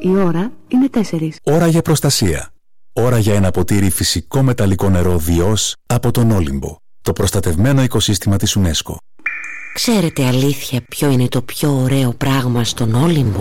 Η ώρα είναι 4. Ώρα για προστασία. Ώρα για ένα ποτήρι φυσικό μεταλλικό νερό Διός από τον Όλυμπο, το προστατευμένο οικοσύστημα της UNESCO. Ξέρετε αλήθεια ποιο είναι το πιο ωραίο πράγμα στον Όλυμπο?